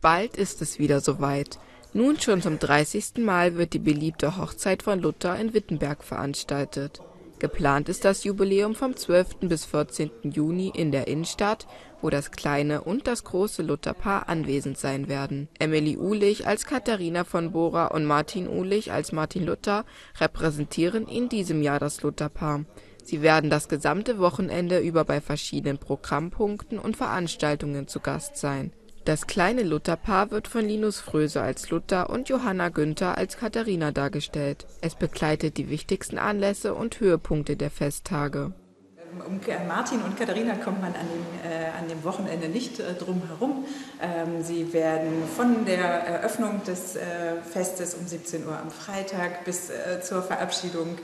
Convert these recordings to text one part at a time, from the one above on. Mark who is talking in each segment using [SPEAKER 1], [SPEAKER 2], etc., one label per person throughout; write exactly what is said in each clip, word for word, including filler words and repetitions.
[SPEAKER 1] Bald ist es wieder soweit. Nun schon zum dreißigsten Mal wird die beliebte Hochzeit von Luther in Wittenberg veranstaltet. Geplant ist das Jubiläum vom zwölften bis vierzehnten Juni in der Innenstadt, wo das kleine und das große Lutherpaar anwesend sein werden. Emily Uhlich als Katharina von Bora und Martin Uhlich als Martin Luther repräsentieren in diesem Jahr das Lutherpaar. Sie werden das gesamte Wochenende über bei verschiedenen Programmpunkten und Veranstaltungen zu Gast sein. Das kleine Lutherpaar wird von Linus Fröse als Luther und Johanna Günther als Katharina dargestellt. Es begleitet die wichtigsten Anlässe und Höhepunkte der Festtage.
[SPEAKER 2] Um Martin und Katharina kommt man an dem, äh, an dem Wochenende nicht äh, drum herum. Ähm, sie werden von der Eröffnung des äh, Festes um siebzehn Uhr am Freitag bis äh, zur Verabschiedung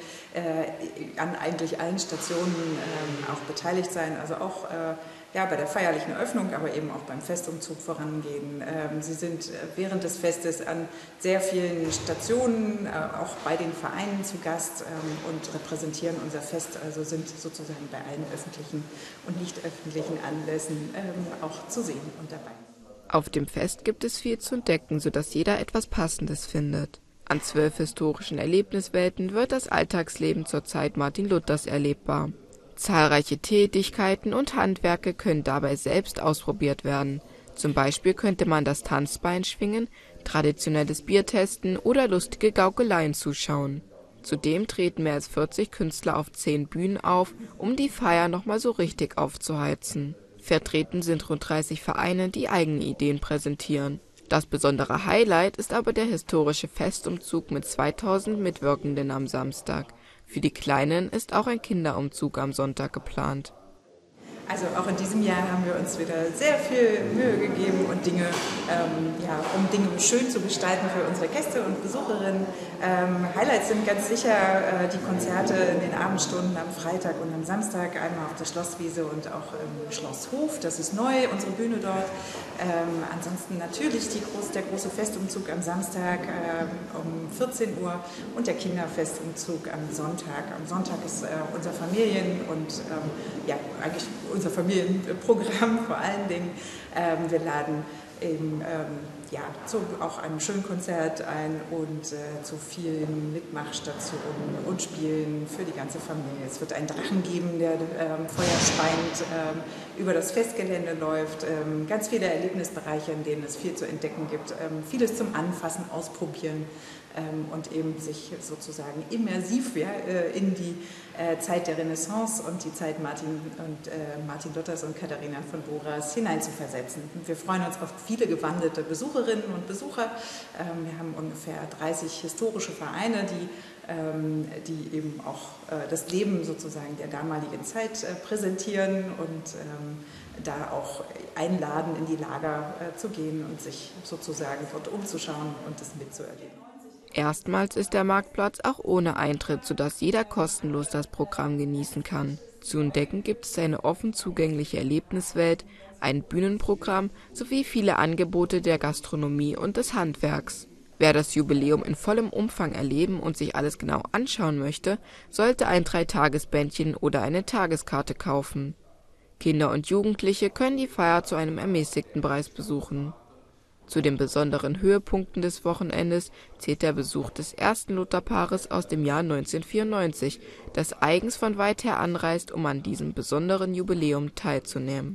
[SPEAKER 2] äh, an eigentlich allen Stationen äh, auch beteiligt sein, also auch äh, ja, bei der feierlichen Eröffnung, aber eben auch beim Festumzug vorangehen. Ähm, sie sind während des Festes an sehr vielen Stationen, äh, auch bei den Vereinen zu Gast ähm, und repräsentieren unser Fest, also sind sozusagen bei allen öffentlichen und nicht öffentlichen Anlässen ähm, auch zu sehen und dabei.
[SPEAKER 1] Auf dem Fest gibt es viel zu entdecken, sodass jeder etwas Passendes findet. An zwölf historischen Erlebniswelten wird das Alltagsleben zur Zeit Martin Luthers erlebbar. Zahlreiche Tätigkeiten und Handwerke können dabei selbst ausprobiert werden. Zum Beispiel könnte man das Tanzbein schwingen, traditionelles Bier testen oder lustige Gaukeleien zuschauen. Zudem treten mehr als vierzig Künstler auf zehn Bühnen auf, um die Feier nochmal so richtig aufzuheizen. Vertreten sind rund dreißig Vereine, die eigene Ideen präsentieren. Das besondere Highlight ist aber der historische Festumzug mit zweitausend Mitwirkenden am Samstag. Für die Kleinen ist auch ein Kinderumzug am Sonntag geplant.
[SPEAKER 2] Also auch in diesem Jahr haben wir uns wieder sehr viel Mühe gegeben und Dinge, ähm, ja, um Dinge schön zu gestalten für unsere Gäste und Besucherinnen. Ähm, Highlights sind ganz sicher äh, die Konzerte in den Abendstunden am Freitag und am Samstag, einmal auf der Schlosswiese und auch im Schlosshof. Das ist neu, unsere Bühne dort. Ähm, ansonsten natürlich die groß, der große Festumzug am Samstag ähm, um vierzehn Uhr und der Kinderfestumzug am Sonntag. Am Sonntag ist äh, unser Familien- und ähm, ja, eigentlich unser Familienprogramm vor allen Dingen. Ähm, wir laden eben ähm, ja, zu auch einem schönen Konzert ein und äh, zu vielen Mitmachstationen und Spielen für die ganze Familie. Es wird einen Drachen geben, der ähm, feuerspeiend ähm, über das Festgelände läuft. Ähm, ganz viele Erlebnisbereiche, in denen es viel zu entdecken gibt. Ähm, vieles zum Anfassen, Ausprobieren ähm, und eben sich sozusagen immersiv ja, äh, in die äh, Zeit der Renaissance und die Zeit Martin, und, äh, Martin Luthers und Katharina von Boras hineinzuversetzen. Und wir freuen uns auf viele gewandete Besucherinnen und Besucher. Ähm, wir haben ungefähr dreißig historische Vereine, die, ähm, die eben auch äh, das Leben sozusagen der damaligen Zeit äh, präsentieren und ähm, da auch einladen, in die Lager äh, zu gehen und sich sozusagen dort umzuschauen und es mitzuerleben.
[SPEAKER 1] Erstmals ist der Marktplatz auch ohne Eintritt, sodass jeder kostenlos das Programm genießen kann. Zu entdecken gibt es eine offen zugängliche Erlebniswelt, ein Bühnenprogramm sowie viele Angebote der Gastronomie und des Handwerks. Wer das Jubiläum in vollem Umfang erleben und sich alles genau anschauen möchte, sollte ein Dreitagesbändchen oder eine Tageskarte kaufen. Kinder und Jugendliche können die Feier zu einem ermäßigten Preis besuchen. Zu den besonderen Höhepunkten des Wochenendes zählt der Besuch des ersten Lutherpaares aus dem Jahr neunzehnhundertvierundneunzig, das eigens von weit her anreist, um an diesem besonderen Jubiläum teilzunehmen.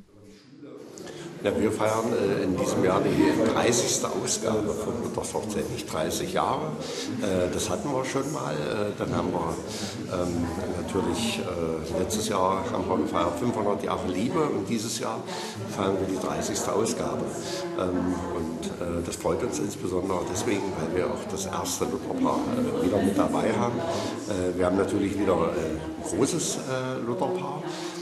[SPEAKER 3] Ja, wir feiern äh, in diesem Jahr die dreißigste Ausgabe von Luthers Hochzeit, nicht dreißig Jahre. Äh, das hatten wir schon mal. Äh, dann haben wir ähm, natürlich äh, letztes Jahr haben wir gefeiert fünfhundert Jahre Liebe und dieses Jahr feiern wir die dreißigste Ausgabe. Ähm, und äh, das freut uns insbesondere deswegen, weil wir auch das erste Lutherpaar äh, wieder mit dabei haben. Äh, wir haben natürlich wieder äh, ein großes äh, Lutherpaar.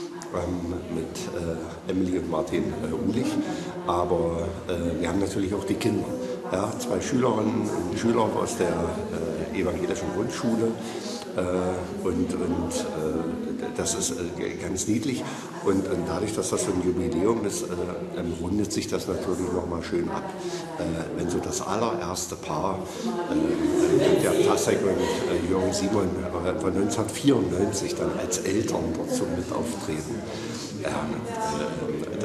[SPEAKER 3] mit äh, Emily und Martin äh, Uhlich, aber äh, wir haben natürlich auch die Kinder, ja, zwei Schülerinnen und Schüler aus der äh, evangelischen Grundschule äh, und, und äh, das ist äh, ganz niedlich und, und dadurch, dass das so ein Jubiläum ist, äh, rundet sich das natürlich nochmal schön ab, äh, wenn so das allererste Paar, äh, der Tassek und äh, Jürgen Simon äh, von neunzehnhundertvierundneunzig dann als Eltern dort so mit auftreten. Ähm, äh,